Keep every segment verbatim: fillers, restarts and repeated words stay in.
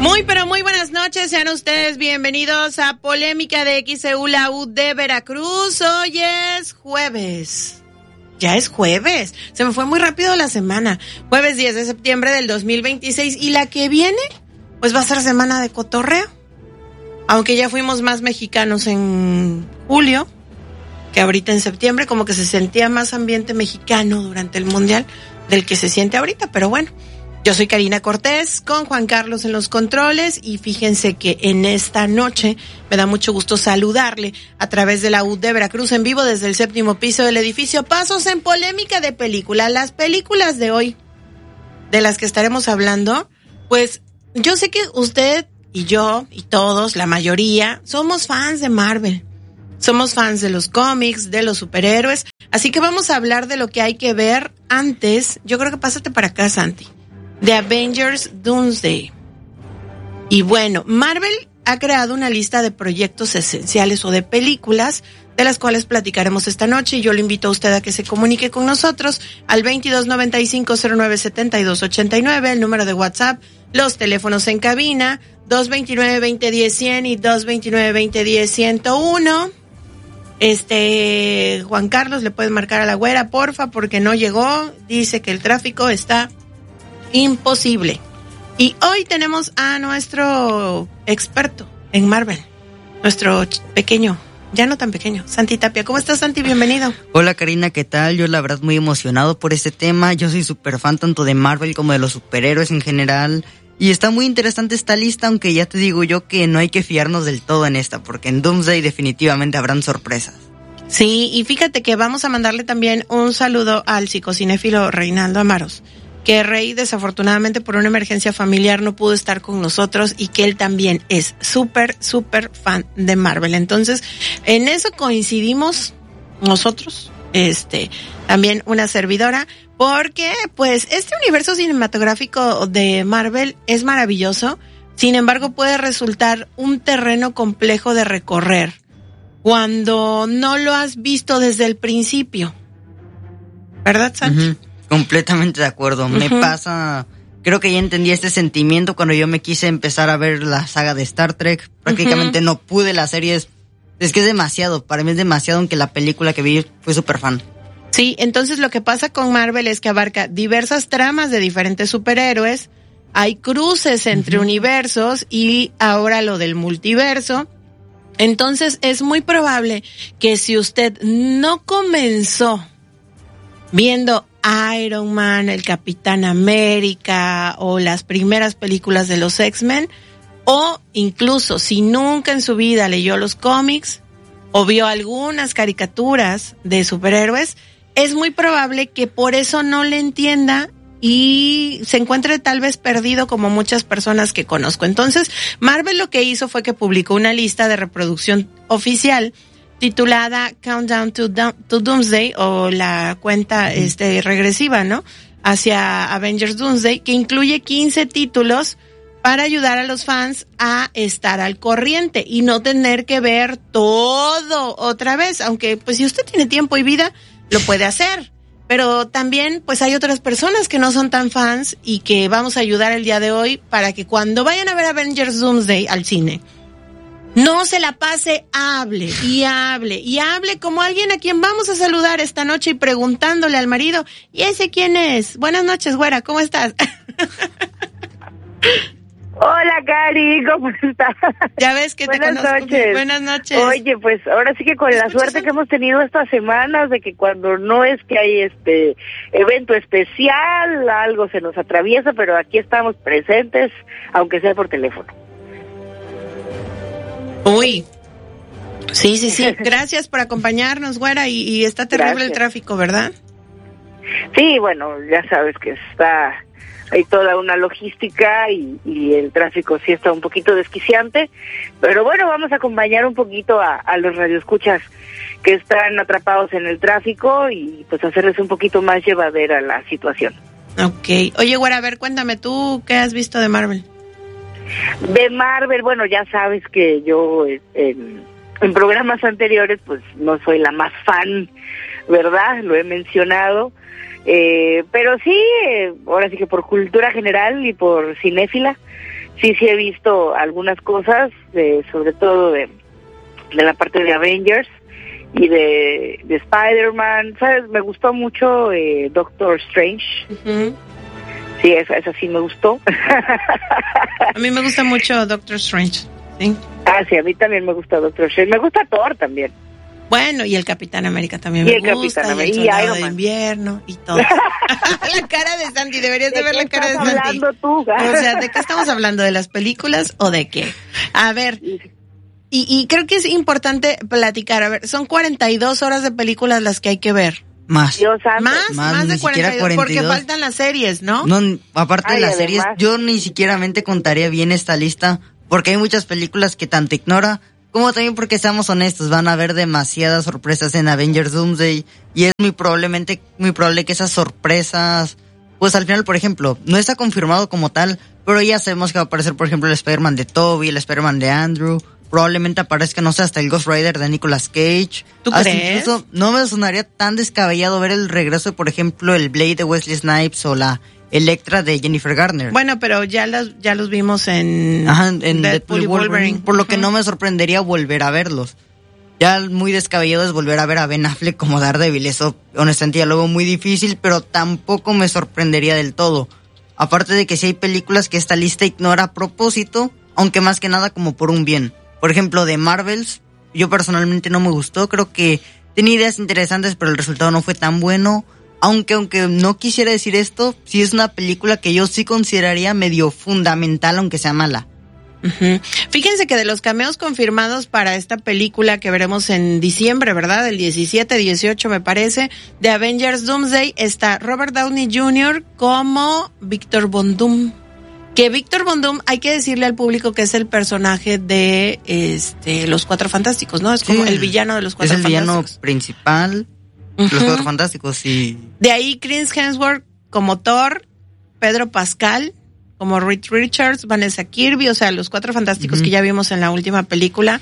Muy, pero muy buenas noches, sean ustedes bienvenidos a Polémica de X E U, la U de Veracruz. Hoy es jueves. Ya es jueves. Se me fue muy rápido la semana. Jueves diez de septiembre del dos mil veintiséis. Y la que viene, pues va a ser semana de cotorreo. Aunque ya fuimos más mexicanos en julio que ahorita en septiembre, como que se sentía más ambiente mexicano durante el Mundial del que se siente ahorita, pero bueno. Yo soy Karina Cortés con Juan Carlos en los controles y fíjense que en esta noche me da mucho gusto saludarle a través de la U de Veracruz en vivo desde el séptimo piso del edificio Pasos en Polémica de Película. Las películas de hoy, de las que estaremos hablando, pues yo sé que usted y yo y todos, la mayoría, somos fans de Marvel. Somos fans de los cómics, de los superhéroes, así que vamos a hablar de lo que hay que ver antes. Yo creo que pásate para acá, Santi. The Avengers Doomsday. Y bueno, Marvel ha creado una lista de proyectos esenciales o de películas de las cuales platicaremos esta noche y yo le invito a usted a que se comunique con nosotros al veintidós noventa y cinco cero nueve setenta y dos ochenta y nueve, el número de WhatsApp, los teléfonos en cabina dos veintinueve veinte diez cien y dos veintinueve veinte diez ciento uno. Este, Juan Carlos, le puedes marcar a la güera, porfa, porque no llegó, dice que el tráfico está imposible. Y hoy tenemos a nuestro experto en Marvel, nuestro pequeño, ya no tan pequeño, Santi Tapia. ¿Cómo estás, Santi? Bienvenido. Hola, Karina, ¿qué tal? Yo la verdad muy emocionado por este tema. Yo soy súper fan tanto de Marvel como de los superhéroes en general. Y está muy interesante esta lista, aunque ya te digo yo que no hay que fiarnos del todo en esta, porque en Doomsday definitivamente habrán sorpresas. Sí, y fíjate que vamos a mandarle también un saludo al psicocinéfilo Reinaldo Amaros, que Rey desafortunadamente por una emergencia familiar no pudo estar con nosotros y que él también es súper, súper fan de Marvel. Entonces, en eso coincidimos nosotros, este, también una servidora, porque pues este universo cinematográfico de Marvel es maravilloso, sin embargo puede resultar un terreno complejo de recorrer cuando no lo has visto desde el principio. ¿Verdad, Sancho? Uh-huh. Completamente de acuerdo. Uh-huh. Me pasa, creo que ya entendí este sentimiento cuando yo me quise empezar a ver la saga de Star Trek. Prácticamente uh-huh. no pude, la serie es, es que es demasiado, para mí es demasiado, aunque la película que vi fue súper fan. Sí, entonces lo que pasa con Marvel es que abarca diversas tramas de diferentes superhéroes, hay cruces entre uh-huh. universos y ahora lo del multiverso. Entonces es muy probable que si usted no comenzó viendo Iron Man, el Capitán América o las primeras películas de los X-Men, o incluso si nunca en su vida leyó los cómics o vio algunas caricaturas de superhéroes, es muy probable que por eso no le entienda y se encuentre tal vez perdido como muchas personas que conozco. Entonces, Marvel lo que hizo fue que publicó una lista de reproducción oficial titulada Countdown to, to Doomsday, o la cuenta este regresiva, ¿no? Hacia Avengers Doomsday, que incluye quince títulos para ayudar a los fans a estar al corriente y no tener que ver todo otra vez, aunque pues si usted tiene tiempo y vida, lo puede hacer. Pero también pues hay otras personas que no son tan fans y que vamos a ayudar el día de hoy para que cuando vayan a ver Avengers Doomsday al cine, no se la pase, hable y hable y hable como alguien a quien vamos a saludar esta noche y preguntándole al marido, ¿y ese quién es? Buenas noches, güera, ¿cómo estás? Hola, Cari, ¿cómo estás? Ya ves que te Buenas conozco. Noches. Buenas noches. Oye, pues ahora sí que con la suerte que hemos tenido estas semanas de que cuando no es que hay este evento especial, algo se nos atraviesa, pero aquí estamos presentes, aunque sea por teléfono. Uy, sí, sí, sí, gracias por acompañarnos, güera, y, y está terrible gracias. El tráfico, ¿verdad? Sí, bueno, ya sabes que está, hay toda una logística y, y el tráfico sí está un poquito desquiciante, pero bueno, vamos a acompañar un poquito a, a los radioescuchas que están atrapados en el tráfico y pues hacerles un poquito más llevadera la situación. Ok, oye, güera, a ver, cuéntame, ¿tú qué has visto de Marvel? De Marvel, bueno, ya sabes que yo en, en programas anteriores pues no soy la más fan, ¿verdad? Lo he mencionado, eh, pero sí, eh, ahora sí que por cultura general y por cinéfila, sí, sí he visto algunas cosas, de, sobre todo de, de la parte de Avengers y de, de Spider-Man, ¿sabes? Me gustó mucho eh, Doctor Strange. Uh-huh. Sí, esa, esa sí me gustó. A mí me gusta mucho Doctor Strange, ¿sí? Ah, sí, a mí también me gusta Doctor Strange. Me gusta Thor también. Bueno, y el Capitán América también y me el gusta, Capitán y el América, Soldado de Invierno, y todo. La cara de Santi, deberías de, de ver la cara de Santi. ¿De qué estás hablando tú? O sea, ¿de qué estamos hablando? ¿De las películas o de qué? A ver, y, y creo que es importante platicar, a ver, son cuarenta y dos horas de películas las que hay que ver. Más. Dios santo. Más, más, más de cuarenta y dos, cuarenta y dos, porque faltan las series, ¿no? No, aparte Ay, de las además. series, yo ni siquiera mente contaría bien esta lista, porque hay muchas películas que tanto ignora, como también porque seamos honestos, van a haber demasiadas sorpresas en Avengers Doomsday, y es muy probablemente, muy probable que esas sorpresas, pues al final, por ejemplo, no está confirmado como tal, pero ya sabemos que va a aparecer, por ejemplo, el Spider-Man de Tobey, el Spider-Man de Andrew. Probablemente aparezca, no sé, hasta el Ghost Rider de Nicolas Cage. ¿Tú hasta crees? Incluso no me sonaría tan descabellado ver el regreso de, por ejemplo, el Blade de Wesley Snipes o la Electra de Jennifer Garner. Bueno, pero ya los, ya los vimos en, Ajá, en Deadpool, Deadpool y Wolverine. Wolverine, por lo que uh-huh. no me sorprendería volver a verlos. Ya muy descabellado es volver a ver a Ben Affleck como Daredevil. Eso, honestamente, ya lo veo muy difícil, pero tampoco me sorprendería del todo. Aparte de que si hay películas que esta lista ignora a propósito, aunque más que nada como por un bien. Por ejemplo, de Marvels, yo personalmente no me gustó, creo que tenía ideas interesantes, pero el resultado no fue tan bueno, aunque aunque no quisiera decir esto, sí es una película que yo sí consideraría medio fundamental, aunque sea mala. Uh-huh. Fíjense que de los cameos confirmados para esta película que veremos en diciembre, ¿verdad? El diecisiete, dieciocho me parece, de Avengers Doomsday, está Robert Downey junior como Victor Von Doom. Que Victor Von Doom, hay que decirle al público que es el personaje de este Los Cuatro Fantásticos, ¿no? Es como sí, el villano de Los Cuatro Fantásticos. Es el villano principal de uh-huh. Los Cuatro Fantásticos, y... De ahí Chris Hemsworth como Thor, Pedro Pascal como Reed Richards, Vanessa Kirby, o sea, Los Cuatro Fantásticos uh-huh. que ya vimos en la última película,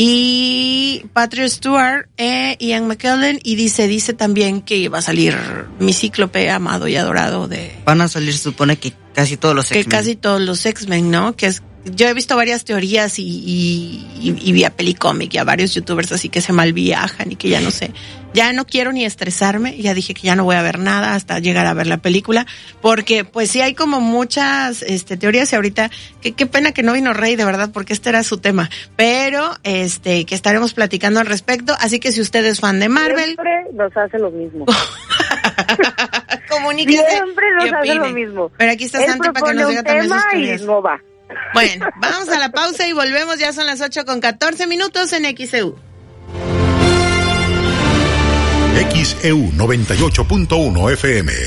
y Patrick Stewart, eh, Ian McKellen, y dice, dice también que iba a salir mi cíclope amado y adorado de... Van a salir, supone que casi todos los X-Men. Que casi todos los X-Men, ¿no? Que es, yo he visto varias teorías y, y, y, y vi a Pelicomic y a varios youtubers así que se malviajan y que ya no sé, ya no quiero ni estresarme, ya dije que ya no voy a ver nada hasta llegar a ver la película, porque pues sí hay como muchas este teorías y ahorita, que qué pena que no vino Rey, de verdad, porque este era su tema, pero este que estaremos platicando al respecto, así que si usted es fan de Marvel... Siempre nos hace lo mismo. Comuníquese. Siempre nos hace lo mismo. Pero aquí está Santi para que nos diga también sus teorías. Y no va. Bueno, vamos a la pausa y volvemos, ya son las ocho con catorce minutos en X E U. X E U noventa y ocho punto uno F M.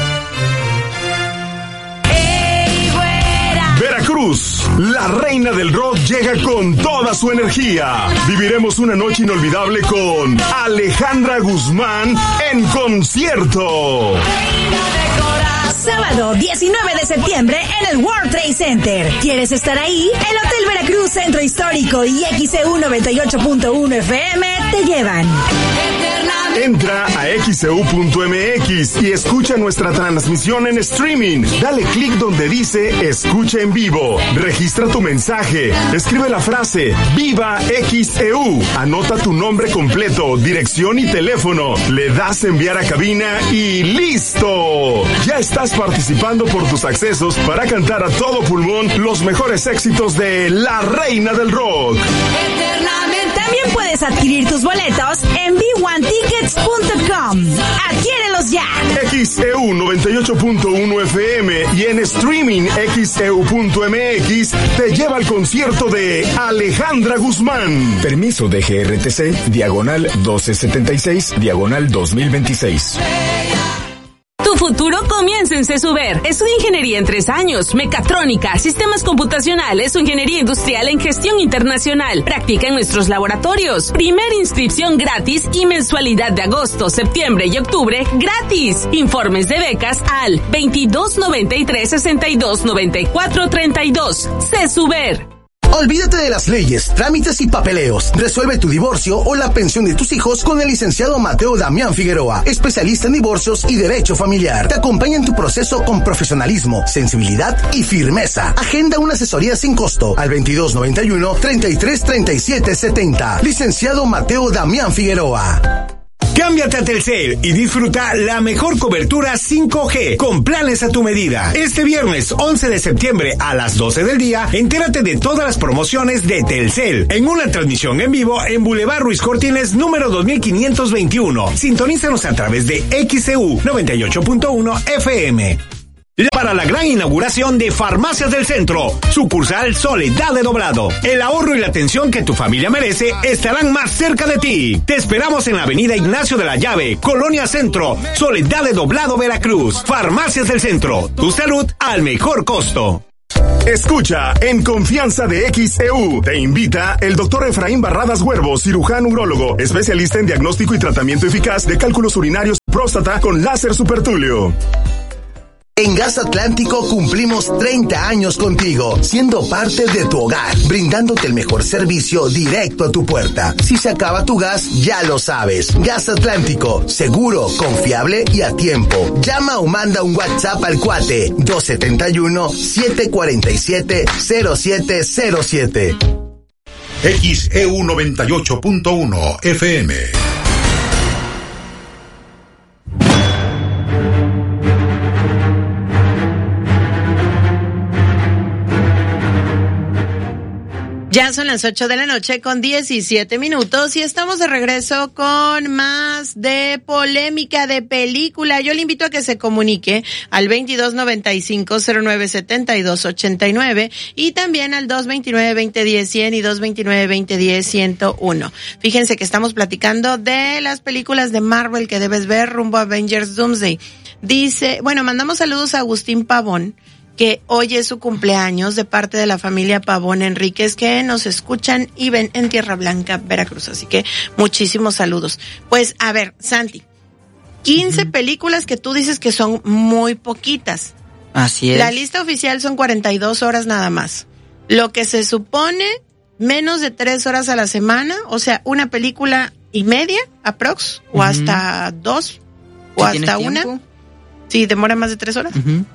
Veracruz, la reina del rock llega con toda su energía. Viviremos una noche inolvidable con Alejandra Guzmán en concierto. Sábado diecinueve de septiembre en el World Trade Center. ¿Quieres estar ahí? El Hotel Veracruz Centro Histórico y X E U noventa y ocho punto uno F M te llevan. Entra a X E U punto M X y escucha nuestra transmisión en streaming. Dale clic donde dice Escucha en vivo. Registra tu mensaje. Escribe la frase Viva X E U. Anota tu nombre completo, dirección y teléfono. Le das enviar a cabina y ¡listo! Ya estás participando por tus accesos para cantar a todo pulmón los mejores éxitos de la reina del rock. También puedes adquirir tus boletos en B uno tickets punto com. ¡Adquiérelos ya! X E U noventa y ocho punto uno F M y en streaming X E U punto M X te lleva al concierto de Alejandra Guzmán. Permiso de G R T C, diagonal doce setenta y seis, diagonal dos mil veintiséis. Tu futuro comienza en CESUBER. Estudia ingeniería en tres años, mecatrónica, sistemas computacionales o ingeniería industrial en gestión internacional. Practica en nuestros laboratorios. Primera inscripción gratis y mensualidad de agosto, septiembre y octubre gratis. Informes de becas al veintidós noventa y tres, sesenta y dos noventa y cuatro treinta y dos. CESUBER. Olvídate de las leyes, trámites y papeleos. Resuelve tu divorcio o la pensión de tus hijos con el licenciado Mateo Damián Figueroa, especialista en divorcios y derecho familiar. Te acompaña en tu proceso con profesionalismo, sensibilidad y firmeza. Agenda una asesoría sin costo al veintidós noventa y uno, treinta y tres, treinta y siete, setenta. Licenciado Mateo Damián Figueroa. Cámbiate a Telcel y disfruta la mejor cobertura cinco G con planes a tu medida. Este viernes once de septiembre a las doce del día, entérate de todas las promociones de Telcel en una transmisión en vivo en Boulevard Ruiz Cortines número dos mil quinientos veintiuno. Sintonízanos a través de X C U noventa y ocho punto uno F M. Para la gran inauguración de Farmacias del Centro, sucursal Soledad de Doblado. El ahorro y la atención que tu familia merece estarán más cerca de ti. Te esperamos en la avenida Ignacio de la Llave, Colonia Centro, Soledad de Doblado, Veracruz. Farmacias del Centro, tu salud al mejor costo. Escucha En Confianza de X E U. Te invita el doctor Efraín Barradas Huervo, cirujano urólogo, especialista en diagnóstico y tratamiento eficaz de cálculos urinarios y próstata con láser supertulio. En Gas Atlántico cumplimos treinta años contigo, siendo parte de tu hogar, brindándote el mejor servicio directo a tu puerta. Si se acaba tu gas, ya lo sabes. Gas Atlántico, seguro, confiable y a tiempo. Llama o manda un WhatsApp al cuate dos siete uno, siete cuatro siete, cero siete cero siete. X E U noventa y ocho punto uno F M. Ya son las ocho de la noche con diecisiete minutos y estamos de regreso con más de Polémica de Película. Yo le invito a que se comunique al veintidós noventa y cinco, cero nueve setenta y dos ochenta y nueve y también al dos veintinueve, veinte diez, cien y dos veintinueve, veinte diez, ciento uno. Fíjense que estamos platicando de las películas de Marvel que debes ver rumbo a Avengers Doomsday. Dice, bueno, mandamos saludos a Agustín Pavón, que hoy es su cumpleaños, de parte de la familia Pavón Enríquez, que nos escuchan y ven en Tierra Blanca, Veracruz. Así que muchísimos saludos. Pues, a ver, Santi, quince uh-huh. películas que tú dices que son muy poquitas. Así es. La lista oficial son cuarenta y dos horas nada más. Lo que se supone, menos de tres horas a la semana, o sea, una película y media, aprox, uh-huh. o hasta dos, o hasta una. Tiempo? Sí, demora más de tres horas. Uh-huh.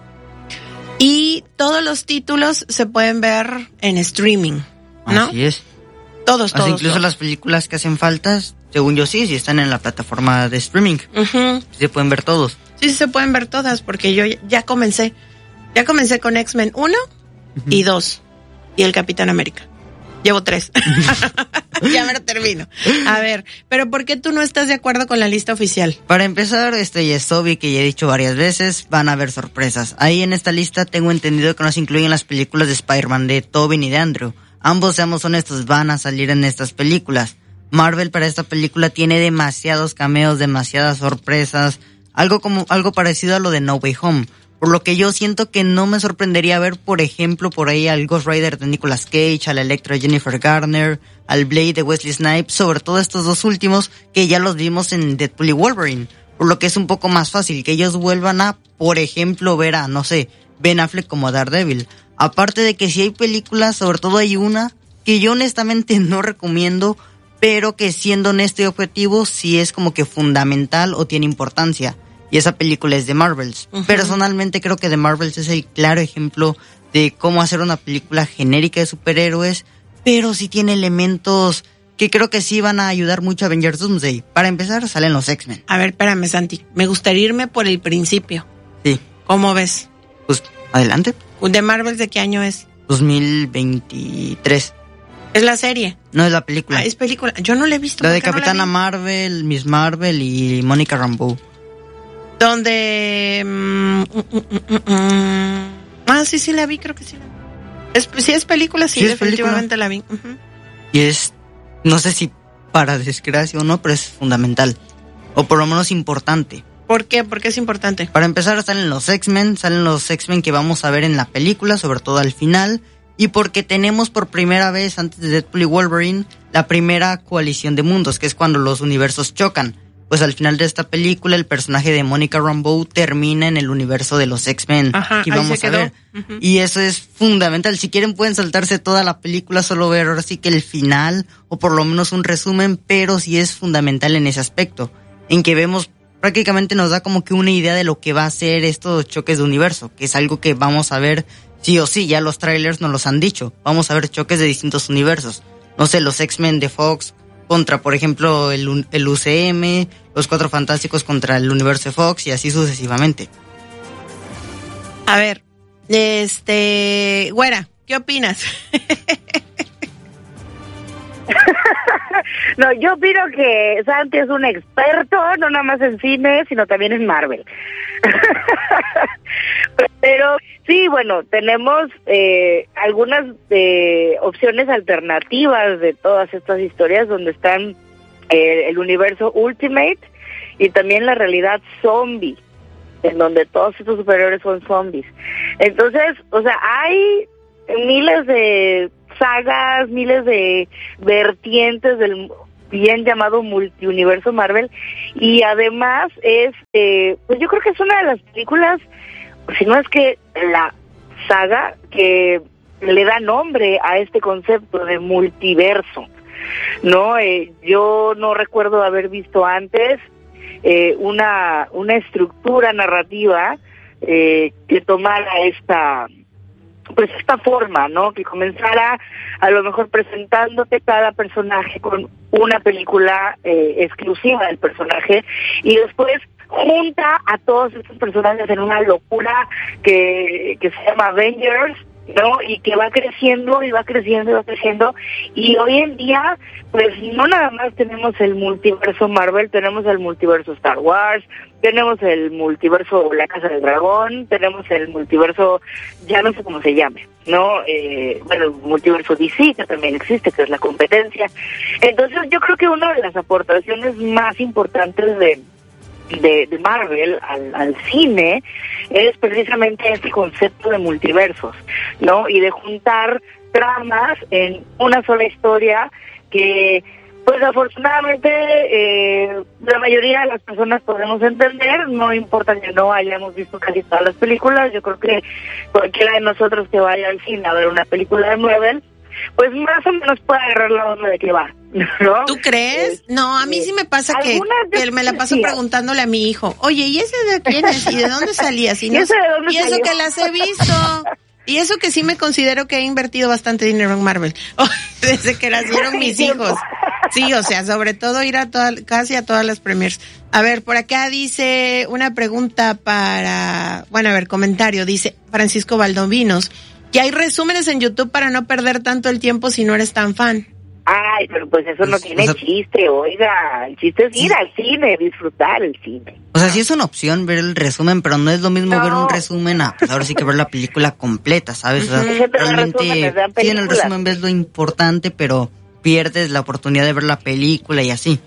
Y todos los títulos se pueden ver en streaming, ¿no? Así es. Todos, todos. Así incluso todos. las películas que hacen faltas, según yo sí, sí están en la plataforma de streaming. Uh-huh. Se pueden ver todos. Sí, sí se pueden ver todas, porque yo ya comencé. Ya comencé con X-Men uno uh-huh. y dos. Y el Capitán América. Llevo tres. Ya me lo termino. A ver, pero ¿por qué tú no estás de acuerdo con la lista oficial? Para empezar, esto ya es obvio que ya he dicho varias veces, van a haber sorpresas. Ahí en esta lista tengo entendido que no se incluyen las películas de Spider-Man de Tobey y de Andrew. Ambos, seamos honestos, van a salir en estas películas. Marvel para esta película tiene demasiados cameos, demasiadas sorpresas, algo como algo parecido a lo de No Way Home. Por lo que yo siento que no me sorprendería ver, por ejemplo, por ahí al Ghost Rider de Nicolas Cage, al Electro de Jennifer Garner, al Blade de Wesley Snipes, sobre todo estos dos últimos que ya los vimos en Deadpool y Wolverine. Por lo que es un poco más fácil que ellos vuelvan a, por ejemplo, ver a, no sé, Ben Affleck como Daredevil. Aparte de que si hay películas, sobre todo hay una que yo honestamente no recomiendo, pero que siendo honesto y objetivo sí es como que fundamental o tiene importancia. Y esa película es de Marvels. Uh-huh. Personalmente creo que The Marvels es el claro ejemplo de cómo hacer una película genérica de superhéroes, pero sí tiene elementos que creo que sí van a ayudar mucho a Avengers Doomsday. Para empezar, salen los X-Men. A ver, espérame, Santi. Me gustaría irme por el principio. Sí. ¿Cómo ves? Pues, adelante. ¿De Marvels de qué año es? dos mil veintitrés. ¿Es la serie? No, es la película. Ah, es película. Yo no la he visto. La de Capitana no la Marvel, Miss Marvel y Mónica Rambeau. Donde... Mm, mm, mm, mm, ah, sí, sí la vi, creo que sí la vi. Es, sí es película, sí, sí es definitivamente película. La vi. Uh-huh. Y es, no sé si para desgracia o no, pero es fundamental. O por lo menos importante. ¿Por qué? ¿Por qué es importante? Para empezar, salen los X-Men, salen los X-Men que vamos a ver en la película, sobre todo al final. Y porque tenemos por primera vez, antes de Deadpool y Wolverine, la primera coalición de mundos, que es cuando los universos chocan. pues al final de esta película el personaje de Monica Rambeau termina en el universo de los X-Men. Ajá, que ahí vamos se a quedó. ver. Uh-huh. Y eso es fundamental. Si quieren pueden saltarse toda la película, solo ver ahora sí que el final o por lo menos un resumen, pero sí es fundamental en ese aspecto, en que vemos, prácticamente nos da como que una idea de lo que va a ser estos choques de universo, que es algo que vamos a ver sí o sí, ya los trailers nos los han dicho. Vamos a ver choques de distintos universos. No sé, los X-Men de Fox contra, por ejemplo, el, el U C M, los Cuatro Fantásticos contra el universo de Fox y así sucesivamente. A ver, este, güera, ¿qué opinas? No, yo opino que Santi es un experto, no nada más en cine, sino también en Marvel. Pero sí, bueno, tenemos eh, algunas eh, opciones alternativas de todas estas historias donde están eh, el universo Ultimate y también la realidad zombie, en donde todos estos superiores son zombies. Entonces, o sea, hay miles de sagas, miles de vertientes del bien llamado multiuniverso Marvel, y además es, eh, pues yo creo que es una de las películas, si no es que la saga que le da nombre a este concepto de multiverso, ¿no? Eh, yo no recuerdo haber visto antes eh, una, una estructura narrativa eh, que tomara esta... pues esta forma, ¿no? Que comenzara a lo mejor presentándote cada personaje con una película eh, exclusiva del personaje y después junta a todos estos personajes en una locura que, que se llama Avengers, ¿no? Y que va creciendo y va creciendo y va creciendo, y hoy en día pues no nada más tenemos el multiverso Marvel, tenemos el multiverso Star Wars, tenemos el multiverso La Casa del Dragón, tenemos el multiverso, ya no sé cómo se llame, ¿no? Eh, bueno, el multiverso D C, que también existe, que es la competencia. Entonces yo creo que una de las aportaciones más importantes de De, de Marvel al, al cine es precisamente este concepto de multiversos, ¿no? Y de juntar tramas en una sola historia que, pues afortunadamente, eh, la mayoría de las personas podemos entender, no importa que no hayamos visto casi todas las películas. Yo creo que cualquiera de nosotros que vaya al cine a ver una película de Marvel, pues más o menos puede agarrar la onda de qué va, ¿no? ¿Tú crees? No, a mí sí me pasa que, que me la paso preguntándole a mi hijo, oye, ¿y ese de quién es? ¿Y de dónde salías? Y, no, ¿Y, ese de dónde y eso salió? que las he visto. Y eso que sí me considero que he invertido bastante dinero en Marvel. Desde que nacieron mis hijos. Sí, o sea, sobre todo ir a toda, casi a todas las premiers. A ver, por acá dice una pregunta para, bueno, a ver, comentario, dice Francisco Valdovinos, que hay resúmenes en YouTube para no perder tanto el tiempo si no eres tan fan. Ay, pero pues eso no Pues, tiene o sea, chiste, oiga, el chiste es ir sí. al cine, disfrutar el cine. O sea, sí es una opción ver el resumen, pero no es lo mismo No. ver un resumen a, pues ahora sí que ver la película completa, ¿sabes? O sea, Ujú. Gente, los realmente, resúmenes, vean sí, en el películas. resumen ves lo importante, pero pierdes la oportunidad de ver la película y así.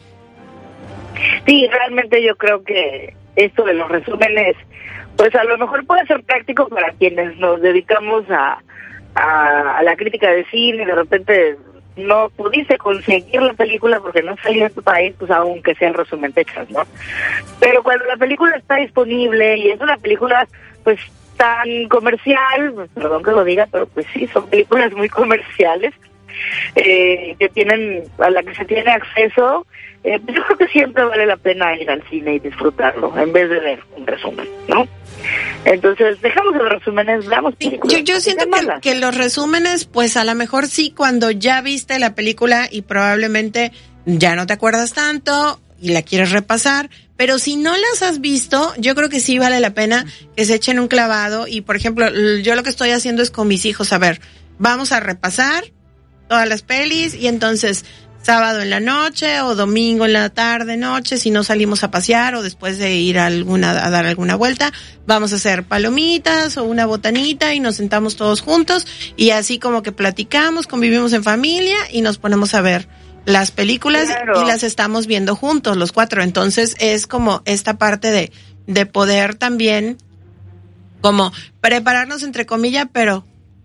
Sí, realmente yo creo que esto de los resúmenes, pues a lo mejor puede ser práctico para quienes nos dedicamos a, a, a la crítica de cine, de repente no pudiste conseguir la película porque no salió de tu país, pues aunque sea el resumen te echas, ¿no? Pero cuando la película está disponible y es una película pues tan comercial, pues, perdón que lo diga, pero pues sí, son películas muy comerciales, eh, que tienen, a la que se tiene acceso, eh, pues yo creo que siempre vale la pena ir al cine y disfrutarlo en vez de ver un resumen, ¿no? Entonces, dejamos los resúmenes, veamos películas. Yo, yo siento que, que los resúmenes, pues a lo mejor sí, cuando ya viste la película y probablemente ya no te acuerdas tanto y la quieres repasar, pero si no las has visto, yo creo que sí vale la pena que se echen un clavado. Y por ejemplo, yo lo que estoy haciendo es con mis hijos, a ver, vamos a repasar todas las pelis y entonces sábado en la noche o domingo en la tarde, noche, si no salimos a pasear o después de ir a alguna a dar alguna vuelta, vamos a hacer palomitas o una botanita y nos sentamos todos juntos y así como que platicamos, convivimos en familia y nos ponemos a ver las películas. Claro. Y las estamos viendo juntos los cuatro. Entonces es como esta parte de de poder también como prepararnos entre comillas, pero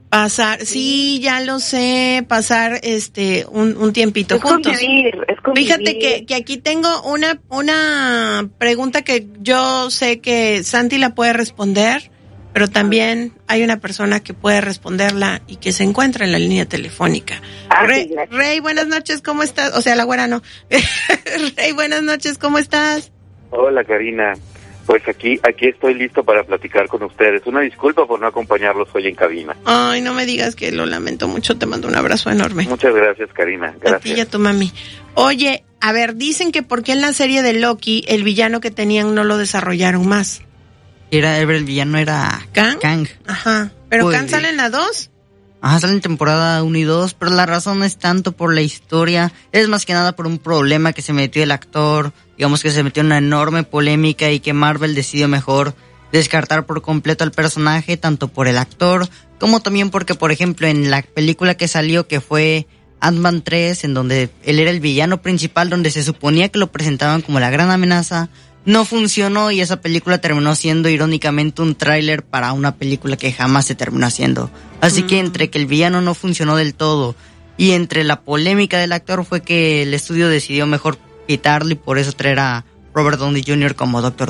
Pasar, sí, ya lo sé, pasar este un, un tiempito es juntos. Convivir, es convivir. Fíjate que, que aquí tengo una, una pregunta que yo sé que Santi la puede responder, pero también hay una persona que puede responderla y que se encuentra en la línea telefónica. Ah, Rey, sí, Rey, buenas noches, ¿cómo estás? O sea, la güera no. Rey, buenas noches, ¿cómo estás? Hola, Karina. Pues aquí aquí estoy listo para platicar con ustedes. Una disculpa por no acompañarlos hoy en cabina. Ay, no me digas que lo lamento mucho, te mando un abrazo enorme. Muchas gracias, Karina. Gracias. A ti y a tu mami. Oye, a ver, dicen que porque en la serie de Loki el villano que tenían no lo desarrollaron más. Era, el villano era ¿Kang? Kang. Ajá. ¿Pero Pues, Kang sale en la dos? Ajá, sale en temporada uno y dos, pero la razón no es tanto por la historia, es más que nada por un problema que se metió el actor, digamos que se metió en una enorme polémica y que Marvel decidió mejor descartar por completo al personaje, tanto por el actor, como también porque, por ejemplo, en la película que salió, que fue Ant-Man tres, en donde él era el villano principal, donde se suponía que lo presentaban como la gran amenaza, no funcionó y esa película terminó siendo irónicamente un tráiler para una película que jamás se terminó haciendo. Así mm. que entre que el villano no funcionó del todo y entre la polémica del actor fue que el estudio decidió mejor quitarlo y por eso traer a Robert Downey junior como Doctor